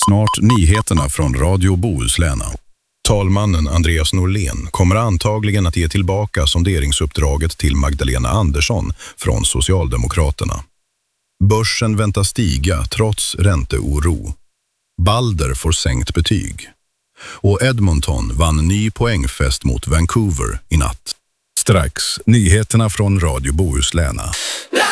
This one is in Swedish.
Snart nyheterna från Radio Bohuslän. Talmannen Andreas Norlén kommer antagligen att ge tillbaka sonderingsuppdraget till Magdalena Andersson från Socialdemokraterna. Börsen väntas stiga trots ränteoro. Balder får sänkt betyg. Och Edmonton vann ny poängfest mot Vancouver i natt. Strax nyheterna från Radio Bohuslän.